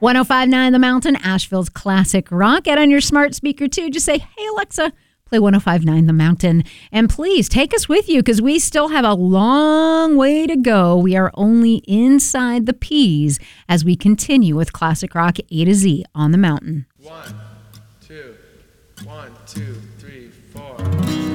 1059 The Mountain, Asheville's classic rock. Get on your smart speaker, too. Just say, hey, Alexa, play 1059 The Mountain. And please take us with you because we still have a long way to go. We are only inside the P's as we continue with classic rock A to Z on the mountain. 1, 2, 1, 2, 3, 4.